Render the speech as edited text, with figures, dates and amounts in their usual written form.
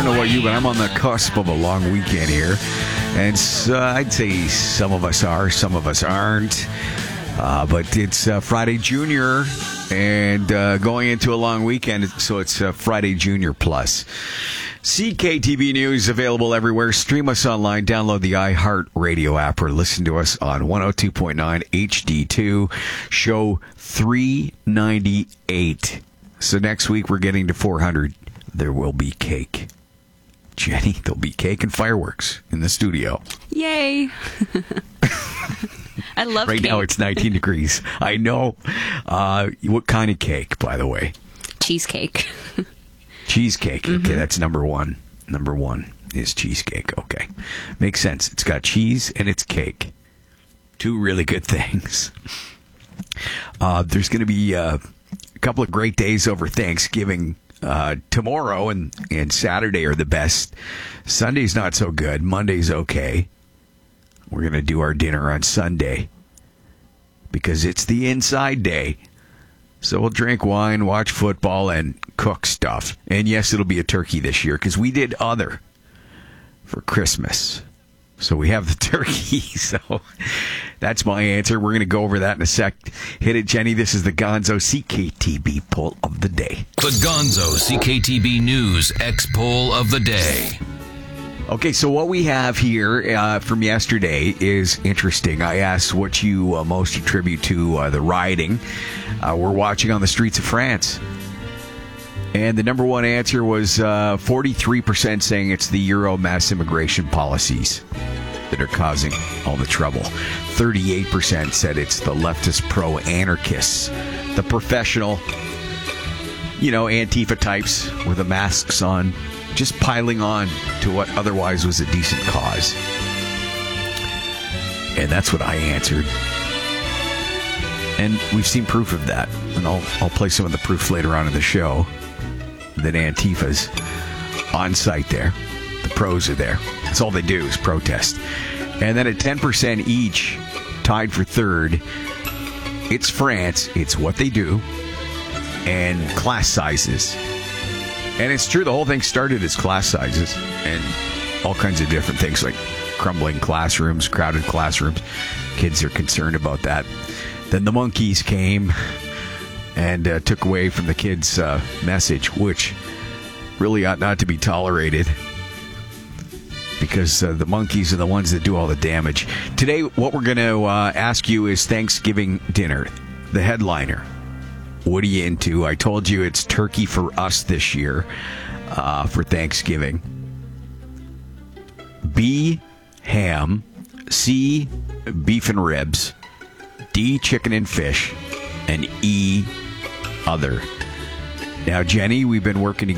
don't know about you, but I'm on the cusp of a long weekend here. And I'd say some of us are, some of us aren't. But it's Friday Junior and going into a long weekend, so it's Friday Junior Plus. CKTB News available everywhere. Stream us online. Download the iHeartRadio app or listen to us on 102.9 HD2. Show 398. So next week we're getting to 400. There will be cake. Jenny, there'll be cake and fireworks in the studio. Yay. I love right cake. Now it's 19 degrees. I know. What kind of cake, by the way? Cheesecake. Cheesecake. Mm-hmm. Okay, that's number one. Number one is cheesecake. Okay. Makes sense. It's got cheese and it's cake. Two really good things. There's going to be a couple of great days over Thanksgiving. Tomorrow and Saturday are the best. Sunday's not so good. Monday's okay. We're going to do our dinner on Sunday because it's the inside day. So we'll drink wine, watch football, and cook stuff. And yes, it'll be a turkey this year because we did other for Christmas. So we have the turkey. So that's my answer. We're going to go over that in a sec. Hit it, Jenny. This is the Gonzo CKTB poll of the day. The Gonzo CKTB News X poll of the day. Okay, so what we have here from yesterday is interesting. I asked what you most attribute to the rioting we're watching on the streets of France. And the number one answer was 43% saying it's the Euro mass immigration policies that are causing all the trouble. 38% said it's the leftist pro-anarchists, the professional, Antifa types with the masks on, just piling on to what otherwise was a decent cause. And that's what I answered. And we've seen proof of that. And I'll play some of the proof later on in the show that Antifa's on site there. The pros are there. That's all they do is protest. And then at 10% each, tied for third, it's France. It's what they do. And class sizes. And it's true, the whole thing started as class sizes and all kinds of different things like crumbling classrooms, crowded classrooms. Kids are concerned about that. Then the monkeys came and took away from the kids' message, which really ought not to be tolerated because the monkeys are the ones that do all the damage. Today, what we're going to ask you is Thanksgiving dinner, the headliner. What are you into? I told you it's turkey for us this year for Thanksgiving. B, ham. C, beef and ribs. D, chicken and fish. And E, other. Now, Jenny, we've been working together